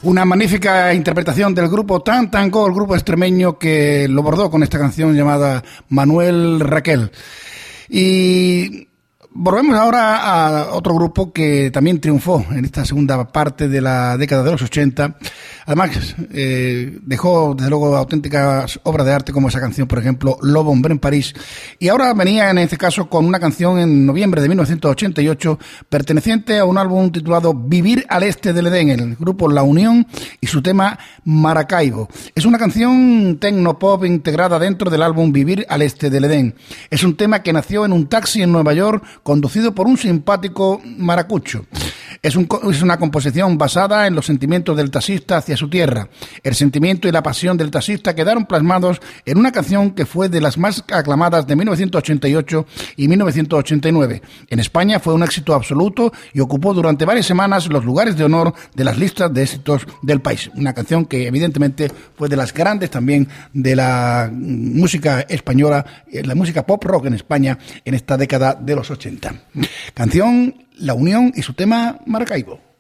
Una magnífica interpretación del grupo Tantango, el grupo extremeño que lo bordó con esta canción llamada Manuel Raquel. Y volvemos ahora a otro grupo que también triunfó en esta segunda parte de la década de los 80. Además, dejó desde luego auténticas obras de arte como esa canción, por ejemplo, Lobo Hombre en París. Y ahora venía en este caso con una canción en noviembre de 1988 perteneciente a un álbum titulado Vivir al Este del Edén, el grupo La Unión y su tema Maracaibo. Es una canción tecnopop integrada dentro del álbum Vivir al Este del Edén. Es un tema que nació en un taxi en Nueva York conducido por un simpático maracucho. Es una composición basada en los sentimientos del taxista hacia su tierra. El sentimiento y la pasión del taxista quedaron plasmados en una canción que fue de las más aclamadas de 1988 y 1989. En España fue un éxito absoluto y ocupó durante varias semanas los lugares de honor de las listas de éxitos del país. Una canción que evidentemente fue de las grandes también de la música española, la música pop rock en España en esta década de los 80. Canción La Unión y su tema Maracaibo.